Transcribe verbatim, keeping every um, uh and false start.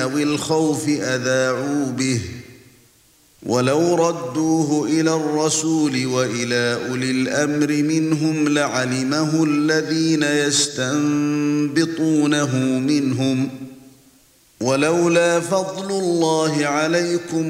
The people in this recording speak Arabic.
أو الخوف أذاعوا به ولو ردوه إلى الرسول وإلى أولي الأمر منهم لعلمه الذين يستنبطونه منهم ولولا فضل الله عليكم